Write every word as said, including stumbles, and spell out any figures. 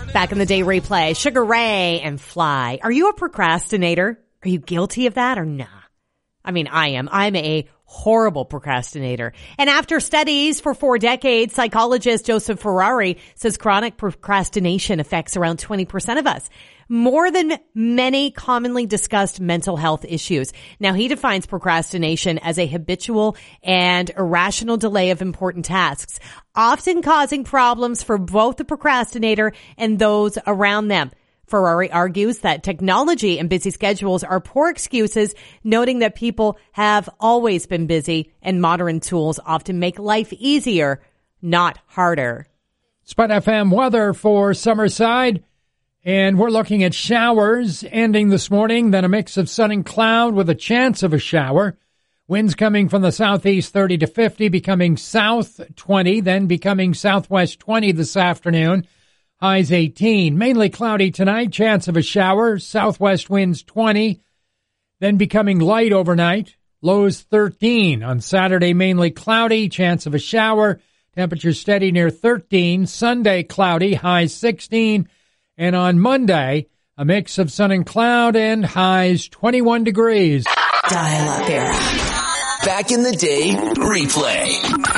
Back in the Day replay, Sugar Ray and Fly. Are you a procrastinator? Are you guilty of that or nah? I mean, I am. I'm a horrible procrastinator. And after studies for four decades, psychologist Joseph Ferrari says chronic procrastination affects around twenty percent of us, more than many commonly discussed mental health issues. Now, he defines procrastination as a habitual and irrational delay of important tasks, often causing problems for both the procrastinator and those around them. Ferrari argues that technology and busy schedules are poor excuses, noting that people have always been busy and modern tools often make life easier, not harder. Spot F M weather for Summerside, and we're looking at showers ending this morning, then a mix of sun and cloud with a chance of a shower. Winds coming from the southeast thirty to fifty, becoming south twenty, then becoming southwest twenty this afternoon. Highs eighteen. Mainly cloudy tonight, chance of a shower. Southwest winds twenty, then becoming light overnight. Lows thirteen. On Saturday, mainly cloudy, chance of a shower. Temperature steady near thirteen. Sunday, cloudy, highs sixteen. And on Monday, a mix of sun and cloud and highs twenty-one degrees. Dial up era. Back in the Day replay.